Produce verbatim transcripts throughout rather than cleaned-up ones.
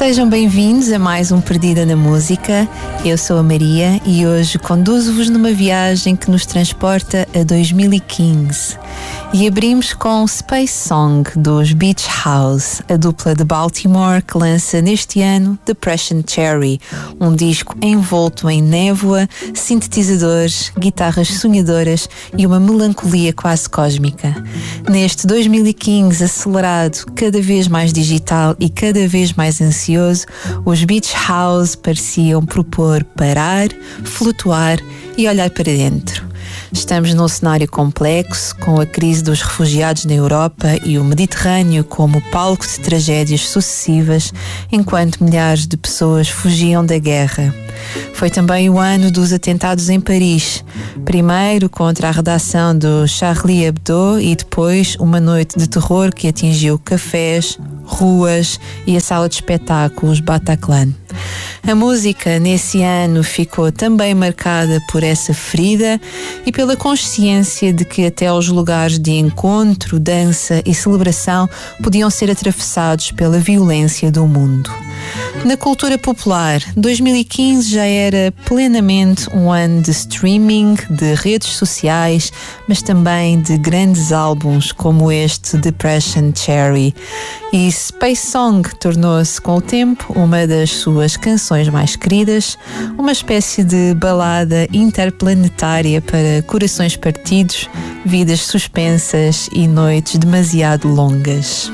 Sejam bem-vindos a mais um Perdida na Música. Eu sou a Maria e hoje conduzo-vos numa viagem que nos transporta a dois mil e quinze. E abrimos com Space Song dos Beach House, a dupla de Baltimore que lança neste ano Depression Cherry, um disco envolto em névoa, sintetizadores, guitarras sonhadoras e uma melancolia quase cósmica. Neste dois mil e quinze acelerado, cada vez mais digital e cada vez mais ansioso, os Beach House pareciam propor parar, flutuar e olhar para dentro. Estamos num cenário complexo, com a crise dos refugiados na Europa e o Mediterrâneo como palco de tragédias sucessivas, enquanto milhares de pessoas fugiam da guerra. Foi também o ano dos atentados em Paris, primeiro contra a redação do Charlie Hebdo e depois uma noite de terror que atingiu cafés, ruas e a sala de espetáculos Bataclan. A música nesse ano ficou também marcada por essa ferida e pela consciência de que até os lugares de encontro, dança e celebração podiam ser atravessados pela violência do mundo. Na cultura popular, dois mil e quinze já era plenamente um ano de streaming, de redes sociais, mas também de grandes álbuns como este Depression Cherry. E Space Song tornou-se com o tempo uma das suas canções mais queridas, uma espécie de balada interplanetária para corações partidos, vidas suspensas e noites demasiado longas.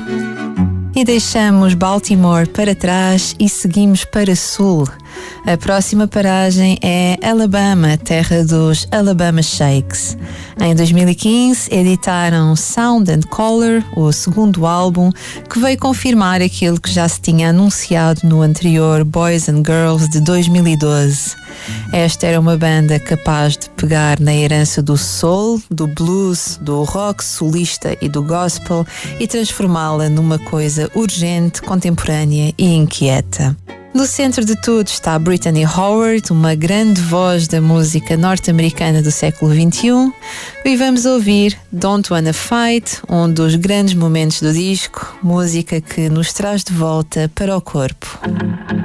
E deixamos Baltimore para trás e seguimos para sul. A próxima paragem é Alabama, terra dos Alabama Shakes. Em dois mil e quinze editaram Sound and Color, o segundo álbum, que veio confirmar aquilo que já se tinha anunciado no anterior Boys and Girls de dois mil e doze. Esta era uma banda capaz de pegar na herança do soul, do blues, do rock solista e do gospel e transformá-la numa coisa urgente, contemporânea e inquieta. No centro de tudo está Brittany Howard, uma grande voz da música norte-americana do século vinte e um, e vamos ouvir Don't Wanna Fight, um dos grandes momentos do disco, música que nos traz de volta para o corpo.